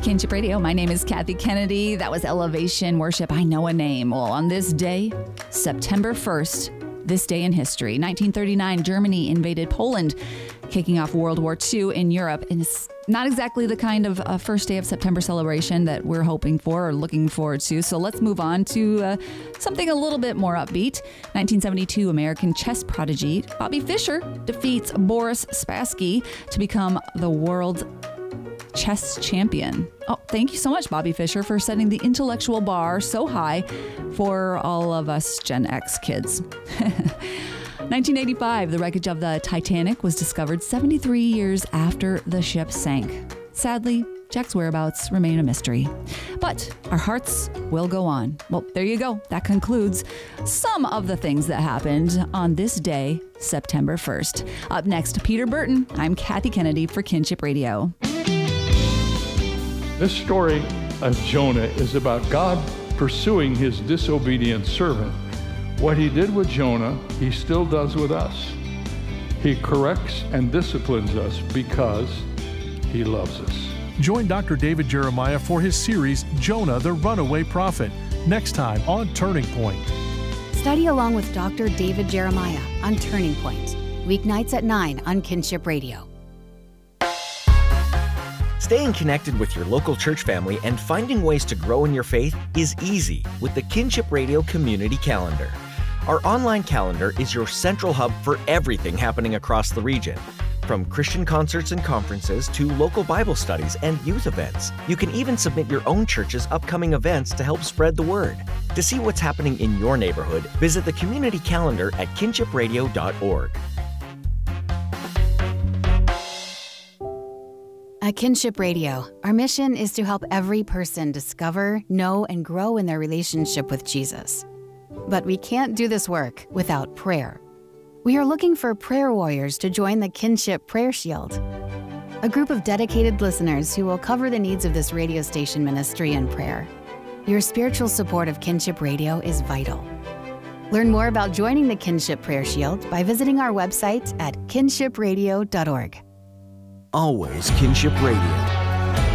Kinship Radio. My name is Kathy Kennedy. That was Elevation Worship. I Know a Name. Well, on this day, September 1st, this day in history, 1939, Germany invaded Poland, kicking off World War II in Europe. And it's not exactly the kind of first day of September celebration that we're hoping for or looking forward to. So let's move on to something a little bit more upbeat. 1972, American chess prodigy Bobby Fischer defeats Boris Spassky to become the world's chess champion. Oh, thank you so much, Bobby Fischer, for setting the intellectual bar so high for all of us Gen X kids. 1985, the wreckage of the Titanic was discovered 73 years after the ship sank. Sadly, Jack's whereabouts remain a mystery. But our hearts will go on. Well, there you go. That concludes some of the things that happened on this day, September 1st. Up next, Peter Burton. I'm Kathy Kennedy for Kinship Radio. This story of Jonah is about God pursuing his disobedient servant. What he did with Jonah, he still does with us. He corrects and disciplines us because he loves us. Join Dr. David Jeremiah for his series, Jonah the Runaway Prophet, next time on Turning Point. Study along with Dr. David Jeremiah on Turning Point, weeknights at 9 on Kinship Radio. Staying connected with your local church family and finding ways to grow in your faith is easy with the Kinship Radio Community Calendar. Our online calendar is your central hub for everything happening across the region. From Christian concerts and conferences to local Bible studies and youth events. You can even submit your own church's upcoming events to help spread the word. To see what's happening in your neighborhood, visit the community calendar at kinshipradio.org. At Kinship Radio, our mission is to help every person discover, know, and grow in their relationship with Jesus. But we can't do this work without prayer. We are looking for prayer warriors to join the Kinship Prayer Shield, a group of dedicated listeners who will cover the needs of this radio station ministry in prayer. Your spiritual support of Kinship Radio is vital. Learn more about joining the Kinship Prayer Shield by visiting our website at kinshipradio.org. Always Kinship Radio.